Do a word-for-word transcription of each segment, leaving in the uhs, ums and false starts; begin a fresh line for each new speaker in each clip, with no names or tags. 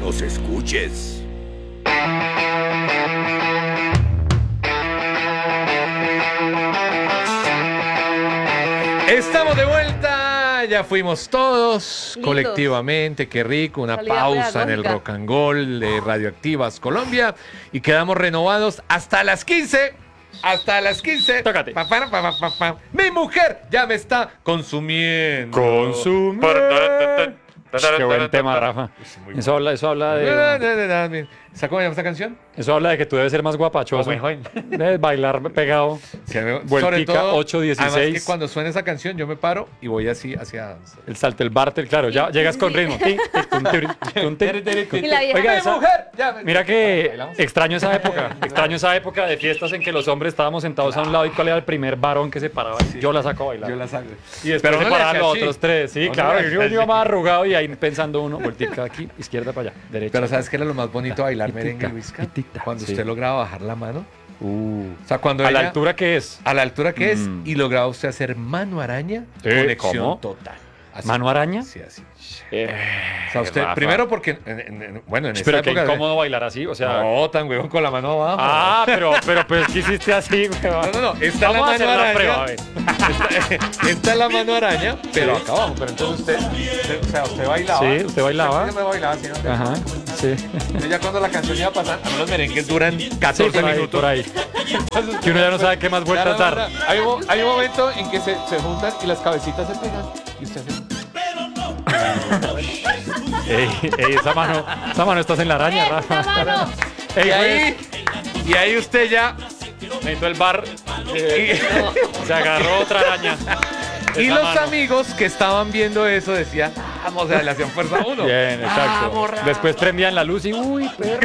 nos escuches.
Estamos de vuelta, ya fuimos todos
Lindos.
colectivamente, qué rico, una
Salida
pausa en el
pedagógica.
Rock and Roll de Radioactivas Colombia y quedamos renovados hasta las quince. Hasta las quince.
Tócate.
Pa, pa, pa, pa, pa. Mi mujer ya me está consumiendo.
Consumiendo. Qué buen tema, Rafa. Eso habla, eso habla de.
¿Sabes cómo se llama esta canción?
Eso habla de que tú debes ser más guapachoso. Debes bailar pegado.
Sí, amigo,
Vueltica ocho dieciséis.
Además que cuando suena esa canción yo me paro y voy así hacia...
El salto, el bartel, claro, ya
Sí,
llegas
sí,
con
sí.
ritmo. Tin, tin, tin, tin, tin, tin.
Y la vieja,
Oiga,
¡Mi
esa-
mujer! Ya me-
Mira que
¿Bailamos?
extraño esa época, extraño esa época de fiestas en que los hombres estábamos sentados a un lado y cuál era el primer varón que se paraba. Yo la saco a bailar.
Yo la saco.
Y después
Pero
se
no le
paraban
hacía
los
así.
otros tres. Sí,
No
claro,
le
yo
hacía
iba
así.
más arrugado y ahí pensando uno, voltica aquí, izquierda para allá, derecha.
Pero ¿sabes qué era lo más bonito bailar merengue,
Pitica,
Luisca?
pitica.
Cuando
Sí.
usted lograba bajar la mano.
Uh,
O sea, cuando
¿A la
ella-
altura que es?
A la altura que es
Mm.
y lograba usted hacer mano araña,
Sí,
conexión
¿cómo?
total. Así.
¿Mano araña?
Sí, así.
Eh,
O sea, usted,
Rafa.
primero porque, en- en- en- bueno, en esta
Pero qué
época...
incómodo bailar así, o sea...
No, tan huevón con la mano abajo.
Ah, pero, pero pues, ¿qué hiciste así, weón?
No, no, no, esta es la
Vamos a
mano
hacer la
araña.
prueba, a ver.
Esta, esta es la mano araña, pero acá abajo. Pero entonces usted, usted- o sea, usted bailaba.
Sí, usted bailaba.
Yo me bailaba así, ¿no?
Ajá, sí.
Entonces ya cuando la canción iba a pasar, a mí los merengues duran
Sí,
catorce
por ahí,
minutos.
por ahí. Que uno ya no sabe qué más vueltas
Ya, no,
dar.
no, no. Hay, un, hay un momento en que se, se juntan y las cabecitas se pegan. Y usted hace...
Ey, ey, esa mano, esa mano estás en la araña,
¡Esta
Rafa.
mano!
Ey,
Y ahí,
pues,
y ahí usted ya...
necesito el bar. eh, se agarró otra araña.
Y
Esa
los
mano.
amigos que estaban viendo eso decían, vamos, o sea, le hacían fuerza a uno.
Bien, exacto.
Vamos, Rafa.
Después prendían la luz y, uy, perro.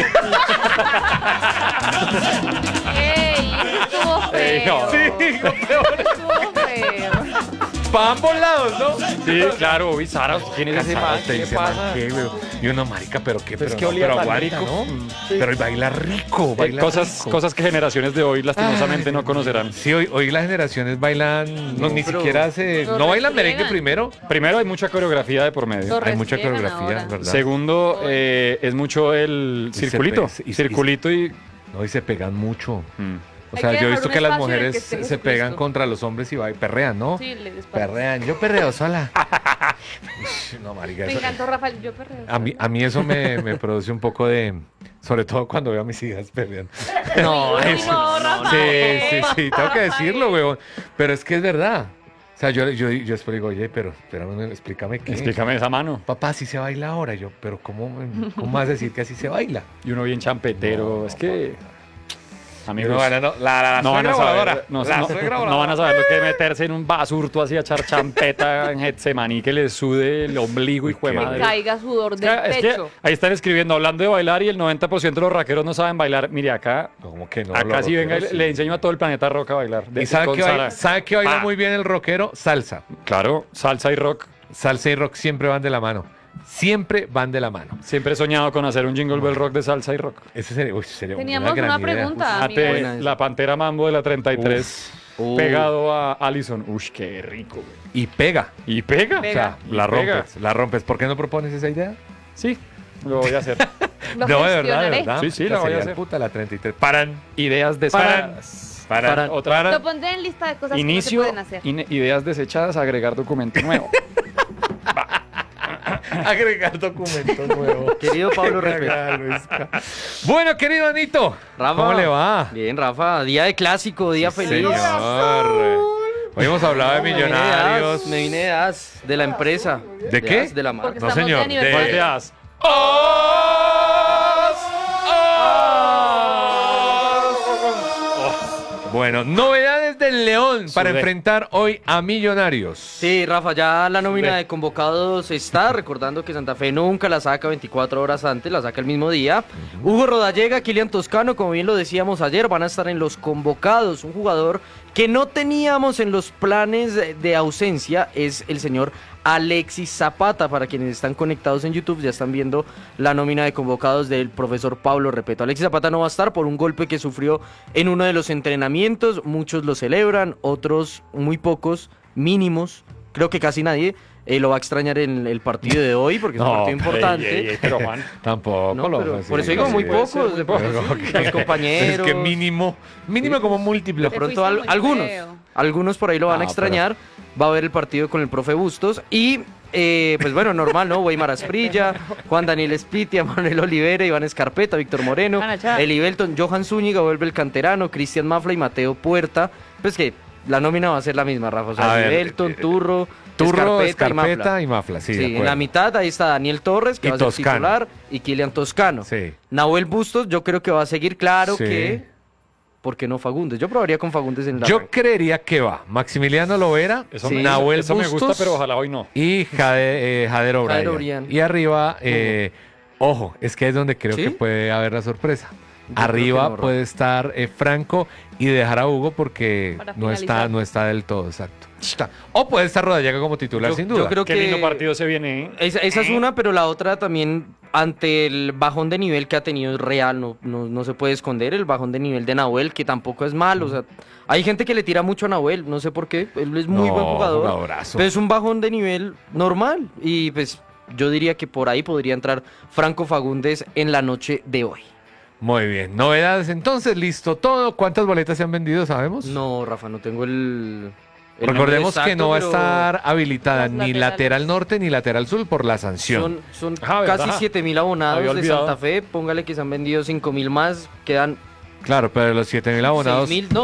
¡Ey! Estuvo
Ey,
feo.
no.
Sí, lo peor.
Estuvo feo.
Para ambos lados, ¿no?
Sí, claro, uy, Sara, ¿quién es ese man?
Te
¿Qué
dice,
pasa?
man, ¿qué, güey? Y uno, marica, pero qué,
Pues
pero,
que
no,
olía
pero
tan
aguanta,
rico.
¿no?
Mm, sí.
Pero baila rico,
Eh,
baila
cosas,
rico.
cosas que generaciones de hoy lastimosamente
Ay,
no conocerán.
Sí, hoy, hoy las generaciones bailan, no, ni
pero
siquiera se,
lo
no bailan
restriegan.
merengue primero.
Primero, hay mucha coreografía de por medio.
Lo
Hay mucha
restriegan
coreografía,
ahora.
¿verdad?
Segundo, eh, es mucho el
Y se
circulito.
pe- y- y-
circulito y...
No, y se pegan mucho.
Mm.
O
Hay
sea,
que
yo he
dejar
visto
un
que las
espacio en el que
mujeres
esté
se, se pegan
Jesucristo.
contra los hombres y va- y perrean, ¿no?
Sí, le despacio.
Perrean. Yo perreo sola. Ush, no, marica.
Me
eso-
encantó, Rafael. Yo perreo.
A mí, a mí eso me, me produce un poco de... Sobre todo cuando veo a mis hijas perreando.
No,
eso-
no, Rafa.
Sí, sí, sí, tengo que decirlo, weón. Pero es que es verdad. O sea, yo, yo, yo después digo, oye, pero espérame, explícame qué.
Explícame esa mano.
Papá, así se baila ahora. Yo, pero ¿cómo, cómo vas a decir que así se baila?
Y uno bien champetero.
No,
es que...
Y
Amigos,
uno, bueno, no, la, la, la
no van
suegra
a saber,
voladora.
no,
la
no-
suegra
no van a
voladora.
saber lo que es meterse en un basurto así a echar champeta en Getsemaní que le sude el ombligo y
Uy,
fue
qué
madre.
Caiga sudor
Es
del
que- es que
pecho.
ahí están escribiendo, hablando de bailar y el noventa por ciento de los rackeros no saben bailar. Mire, acá,
¿Cómo que no?
acá
Los
sí venga, y
rockeros,
le, le enseño a todo el planeta rock a bailar. De-
¿Y sabe
con
que, baila,
Sara.
sabe que baila
Pa.
muy bien el rockero? Salsa.
Claro, salsa y rock.
Salsa y rock siempre van de la mano. Siempre van de la mano.
Siempre he soñado con hacer un jingle bell rock de salsa y rock.
Ese sería, uy, sería
Teníamos
una, gran
una
idea.
pregunta,
Ate,
amigo.
Buena
la Pantera Mambo de la treinta y tres,
Uf.
pegado a Allison. Uy, qué rico, güey.
Y pega.
Y pega.
O sea,
Pega.
la
Y pega.
rompes, la rompes. ¿Por qué no propones esa idea?
Sí, lo voy a hacer.
Lo
no, de verdad, de
gestionaré.
verdad.
Sí, sí,
Puta,
la voy a
sería
hacer.
Puta, la treinta y tres. Paran.
Ideas desechadas.
Paran.
Paran. Otra.
Lo pondré en lista de cosas
Inicio,
que no se pueden hacer.
ine- ideas desechadas, agregar documento nuevo.
Agregar documentos nuevos.
Querido Pablo
Qué
Repe.
cagada, Luisca. Bueno, querido Anito.
Rafa,
¿Cómo le va?
Bien, Rafa. Día de clásico, día
Sí,
feliz.
señor. Hoy hemos hablado de
Me vine de
millonarios.
as, Me vine de as, de la empresa.
¿De qué?
as, de la
Porque
marca.
No,
estamos
señor,
de aniversario.
¿Cuál te das?
Bueno, novedades del León para
Sudé.
enfrentar hoy a Millonarios.
Sí, Rafa, ya la nómina
Ve.
de convocados está, recordando que Santa Fe nunca la saca veinticuatro horas antes, la saca el mismo día. Hugo Rodallega, Kilian Toscano, como bien lo decíamos ayer, van a estar en los convocados. Un jugador que no teníamos en los planes de de ausencia es el señor Alexis Zapata. Para quienes están conectados en YouTube ya están viendo la nómina de convocados del profesor Pablo Repeto. Alexis Zapata no va a estar por un golpe que sufrió en uno de los entrenamientos. Muchos lo celebran, otros muy pocos, mínimos, creo que casi nadie. eh, lo va a extrañar en el partido de hoy porque es un
No,
partido importante.
Ey, ey, ey, pero Juan,
Tampoco
No,
lo
pero
así,
por eso digo
así
muy
es.
pocos,
ser,
de
muy
pronto
Pero,
sí,
ok.
los compañeros.
Es que mínimo, mínimo como múltiple.
De
Te
pronto
fuiste
al-
muy
algunos,
feo.
algunos por ahí lo van a
Ah,
extrañar. Va a haber el partido con el profe Bustos y eh, pues bueno, normal, ¿no? Weimar Asprilla, Juan Daniel Espitia, Manuel Olivera, Iván Escarpeta, Víctor Moreno,
Ana, chao.
Eli Belton, Johan Zúñiga, vuelve el canterano, Cristian Mafla y Mateo Puerta. Pues que la nómina va a ser la misma, Rafa. O sea,
A
Eli
ver,
Belton,
eh,
Turro,
Turro,
Escarpeta, y Mafla.
Escarpeta y Mafla, sí, de
Sí, en
acuerdo.
la mitad ahí está Daniel Torres, que
Y
va a ser
Toscano.
titular, y Kilian Toscano.
Sí.
Nahuel Bustos, yo creo que va a seguir, claro
Sí.
que... ¿Por qué no Fagundes? Yo probaría con Fagundes en la
Yo
arranque.
creería que va Maximiliano Lovera,
eso,
Sí.
me,
Nahuel
eso me gusta,
Bustos
pero ojalá hoy no.
y Jade, eh, Jader O'Brien.
Jader O'Brien.
Y arriba, eh, ojo, es que es donde creo
¿Sí?
que puede haber la sorpresa.
Yo creo
Arriba
que no, Rafa.
puede estar eh, Franco y dejar a Hugo porque
Para
no está,
finalizar.
no está del todo, exacto. Está. O puede estar Rodallega como titular,
Yo-
sin
yo
duda.
creo
Qué
que-
lindo partido se viene, ¿eh?
Esa, esa es una, pero la otra también, ante el bajón de nivel que ha tenido es real, no, no, no se puede esconder el bajón de nivel de Nahuel, que tampoco es malo. O sea, hay gente que le tira mucho a Nahuel, no sé por qué, él es muy
No,
buen jugador.
jugadorazo.
Pero es un bajón de nivel normal. Y pues yo diría que por ahí podría entrar Franco Fagundes en la noche de hoy.
Muy bien. Novedades entonces, listo todo. ¿Cuántas boletas se han vendido, sabemos?
No, Rafa, no tengo el. el
Recordemos
número
que no va a
exacto,
estar habilitada
Las
ni
laterales.
lateral norte ni lateral sur por la sanción.
Son, son
Ah, ¿verdad?
casi siete mil abonados
Había
de
olvidado.
Santa Fe. Póngale que se han vendido cinco mil más. Quedan
Claro, pero de los siete mil abonados,
seis mil.